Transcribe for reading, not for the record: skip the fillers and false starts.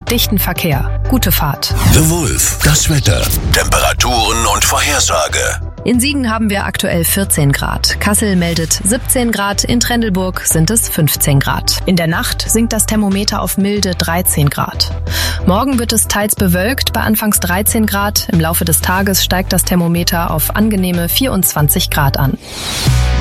und dichten Verkehr. Gute Fahrt. The Wolf, das Wetter, Temperaturen und Vorhersage. In Siegen haben wir aktuell 14 Grad. Kassel meldet 17 Grad, in Trendelburg sind es 15 Grad. In der Nacht sinkt das Thermometer auf milde 13 Grad. Morgen wird es teils bewölkt bei anfangs 13 Grad. Im Laufe des Tages steigt das Thermometer auf angenehme 24 Grad an.